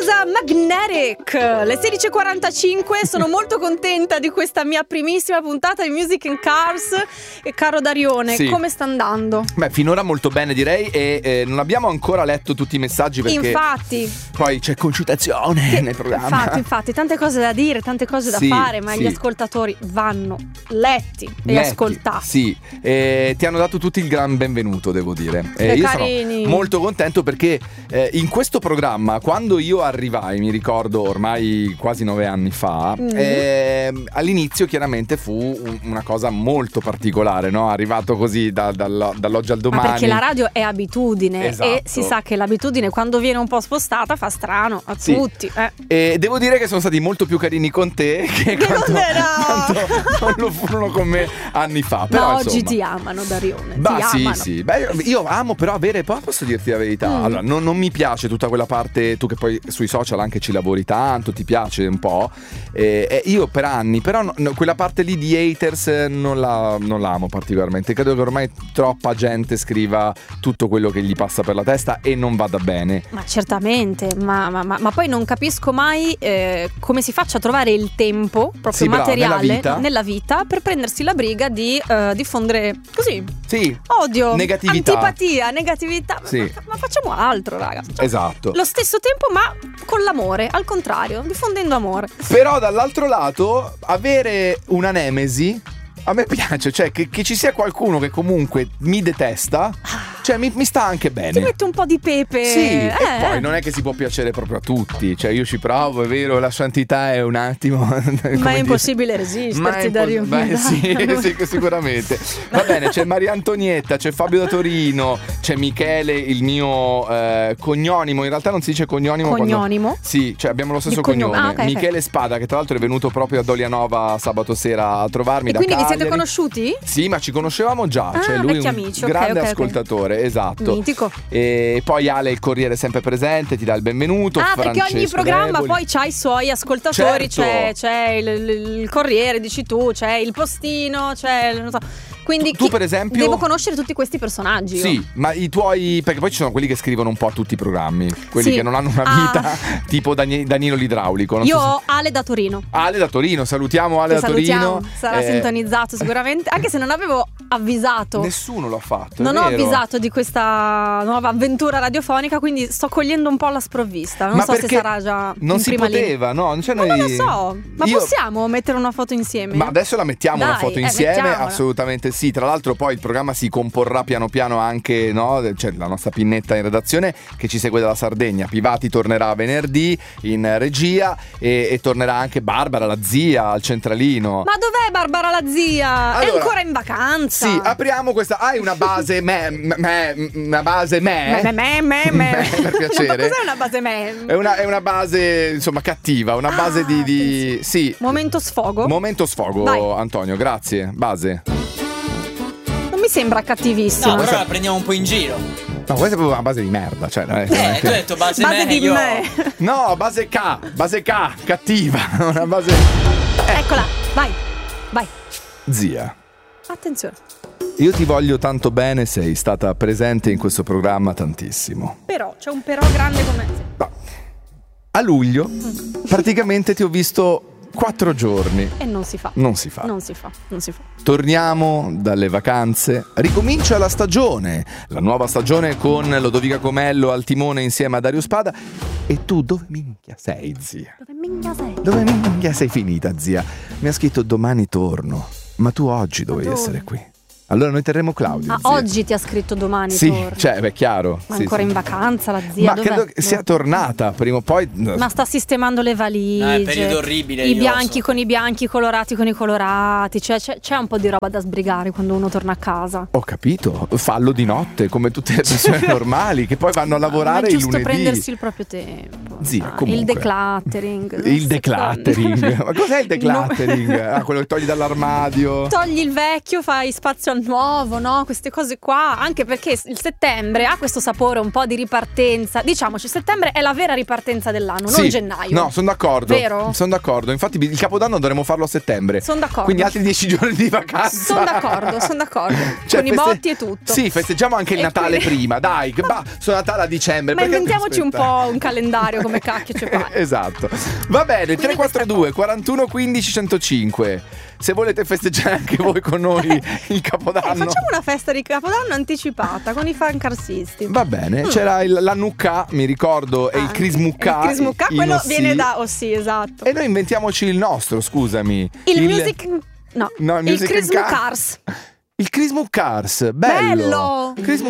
Rosa Magnetic, le 16:45. Sono molto contenta di questa mia primissima puntata di Music in Cars. E caro Darione, sì. Come sta andando? Beh, finora molto bene, direi. E non abbiamo ancora letto tutti i messaggi perché infatti poi c'è concitazione nel programma. Infatti, tante cose da dire, tante cose da fare, ma gli ascoltatori vanno letti e ascoltati. Sì, ti hanno dato tutti il gran benvenuto, devo dire. Io carini. sono molto contento perché in questo programma, quando io arrivai, mi ricordo ormai quasi 9 anni fa, all'inizio chiaramente fu una cosa molto particolare, no? Arrivato così dall'oggi al domani. Ma perché la radio è abitudine, esatto. E si sa che l'abitudine quando viene un po' spostata fa strano a tutti. E devo dire che sono stati molto più carini con te che quanto non lo furono con me anni fa. Però, ma oggi insomma, ti amano, Darione. Sì. Beh, io amo però avere, posso dirti la verità. Allora, non mi piace tutta quella parte, tu che poi sui social anche ci lavori tanto, ti piace un po'. Io per anni, però quella parte lì di haters non la amo particolarmente. Credo che ormai troppa gente scriva tutto quello che gli passa per la testa e non vada bene. Ma certamente, ma poi non capisco mai come si faccia a trovare il tempo proprio materiale nella vita per prendersi la briga di diffondere così odio, negatività, negatività. Sì. Ma facciamo altro, raga. Esatto. Lo stesso tempo ma con l'amore, al contrario, diffondendo amore. Però dall'altro lato avere una nemesi a me piace, cioè che ci sia qualcuno che comunque mi detesta, cioè mi sta anche bene. Ti mette un po' di pepe. Sì, e poi non è che si può piacere proprio a tutti. Cioè io ci provo, è vero, la santità è un attimo ma è impossibile resisterti, Dario. Beh sì, sicuramente. Va bene, c'è Maria Antonietta, c'è Fabio da Torino, c'è Michele, il mio cognonimo. In realtà non si dice cognonimo. Cognonimo? Sì, cioè abbiamo lo stesso cognome. Okay, Michele Spada, che tra l'altro è venuto proprio a Dolianova sabato sera a trovarmi. E da quindi Cagliari. Vi siete conosciuti? Sì, ma ci conoscevamo già. Cioè lui è un amici, grande ascoltatore, esatto. Mitico. E poi Ale, il Corriere sempre presente, ti dà il benvenuto. Perché ogni programma Reboli. poi c'ha i suoi ascoltatori. Certo. C'è il Corriere, dici tu, c'è il Postino, c'è non so. Quindi tu per esempio devo conoscere tutti questi personaggi. Sì, ma i tuoi, perché poi ci sono quelli che scrivono un po' a tutti i programmi, quelli che non hanno una vita, tipo Danilo l'Idraulico. Io ho Ale da Torino. Ale da Torino, salutiamo Ale da Torino. Sarà sintonizzato sicuramente, anche se non avevo avvisato. Nessuno l'ha fatto. Non ho avvisato di questa nuova avventura radiofonica, quindi sto cogliendo un po' la sprovvista. Non so se sarà già non in si prima poteva, linea. No? Cioè non lo so. Ma possiamo mettere una foto insieme? Ma adesso la mettiamo una foto insieme, mettiamola. Assolutamente sì. Tra l'altro poi il programma si comporrà piano piano anche, no? C'è la nostra Pinnetta in redazione che ci segue dalla Sardegna. Pivati tornerà venerdì in regia e tornerà anche Barbara, la zia, al centralino. Ma dov'è Barbara la zia? Allora, è ancora in vacanza. Sì, apriamo questa. Hai una base una base per piacere. Ma cos'è una base me? È una base, insomma, cattiva, una base di sì. Momento sfogo. Vai. Antonio, grazie. Base. Non mi sembra cattivissimo. No, però la prendiamo un po' in giro. No, questa è proprio una base di merda. Cioè, tu hai detto base di me. No, base K, cattiva. Una base. Eccola, vai. Zia. Attenzione. Io ti voglio tanto bene, sei stata presente in questo programma tantissimo. Però, c'è un però grande come. No. A luglio, praticamente ti ho visto 4 giorni. E non si fa. Non si fa. Torniamo dalle vacanze, ricomincia la stagione, la nuova stagione con Lodovica Comello al timone insieme a Dario Spada. E tu dove minchia sei, zia? Dove minchia sei finita, zia? Mi ha scritto domani torno, ma tu oggi dovevi essere qui. Allora noi terremo Claudio. Zia. Oggi ti ha scritto domani. Sì, torno. cioè, beh, chiaro. Ma ancora in vacanza la zia? Ma dov'è? Credo che sia tornata prima o poi. Ma sta sistemando le valigie. È periodo orribile. I bianchi con i bianchi, i colorati con i colorati. Cioè c'è un po' di roba da sbrigare quando uno torna a casa. Ho capito. Fallo di notte come tutte le persone normali che poi vanno a lavorare il lunedì. È giusto prendersi il proprio tempo. Zia, comunque. Il decluttering. Il decluttering. Ma cos'è il decluttering? Quello che togli dall'armadio. Togli il vecchio, fai spazio al nuovo, no? Queste cose qua. Anche perché il settembre ha questo sapore un po' di ripartenza. Diciamoci, settembre è la vera ripartenza dell'anno, non gennaio. No, sono d'accordo. Vero? Sono d'accordo. Infatti il Capodanno dovremmo farlo a settembre. Sono d'accordo. Quindi altri 10 giorni di vacanza. Sono d'accordo. Cioè, con i botti e tutto. Sì, festeggiamo anche il Natale prima. Dai, su Natale a dicembre. Ma inventiamoci un po' un calendario come cacchio ci pare. Esatto. Va bene, 342 41 15 105. Se volete festeggiare anche voi con noi il Capodanno. Facciamo una festa di Capodanno anticipata con i fancarsisti. Va bene, c'era la Nucca, mi ricordo, e il Crismucca. Il Crismucca, quello viene da sì, esatto. E noi inventiamoci il nostro, scusami. Il Music No, il Crismucars. Il Crismucars, bello.